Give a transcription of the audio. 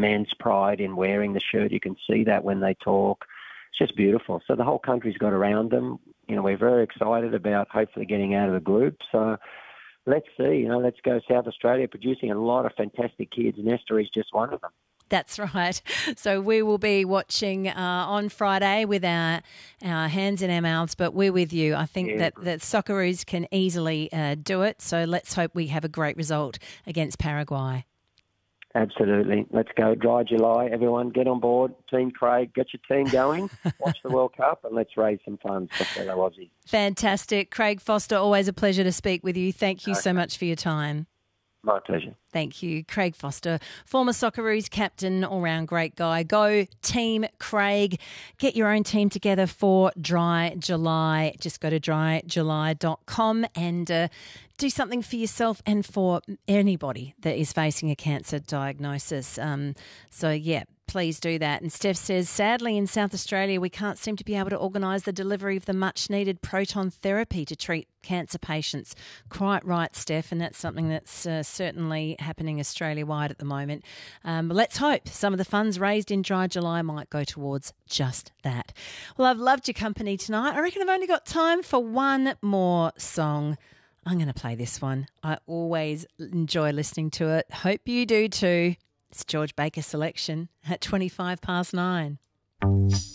immense pride in wearing the shirt. You can see that when they talk. It's just beautiful. So the whole country's got around them. We're very excited about hopefully getting out of the group. So let's see. Let's go South Australia, producing a lot of fantastic kids, and Esther is just one of them. That's right. So we will be watching on Friday with our hands in our mouths, but we're with you. I think that Socceroos can easily do it. So let's hope we have a great result against Paraguay. Absolutely. Let's go. Dry July. Everyone get on board. Team Craig, get your team going. Watch the World Cup and let's raise some funds for fellow Aussies. Fantastic. Craig Foster, always a pleasure to speak with you. Thank you so much for your time. My pleasure. Thank you. Craig Foster, former Socceroos captain, all-round great guy. Go Team Craig. Get your own team together for Dry July. Just go to dryjuly.com and do something for yourself and for anybody that is facing a cancer diagnosis. Please do that. And Steph says, sadly, in South Australia, we can't seem to be able to organise the delivery of the much-needed proton therapy to treat cancer patients. Quite right, Steph, and that's something that's certainly happening Australia-wide at the moment. Let's hope some of the funds raised in Dry July might go towards just that. Well, I've loved your company tonight. I reckon I've only got time for one more song. I'm going to play this one. I always enjoy listening to it. Hope you do too. It's George Baker Selection at 9:25.